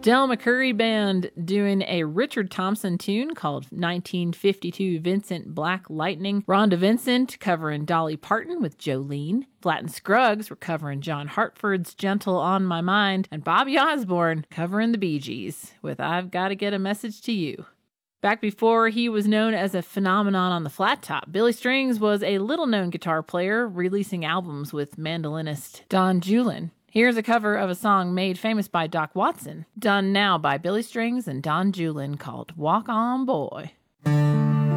Del McCurry Band doing a Richard Thompson tune called 1952 Vincent Black Lightning. Rhonda Vincent covering Dolly Parton with Jolene. Flat and Scruggs were covering John Hartford's Gentle on My Mind. And Bobby Osborne covering the Bee Gees with I've Gotta Get a Message to You. Back before he was known as a phenomenon on the flat top, Billy Strings was a little-known guitar player releasing albums with mandolinist Don Julin. Here's a cover of a song made famous by Doc Watson, done now by Billy Strings and Don Julin, called Walk On Boy.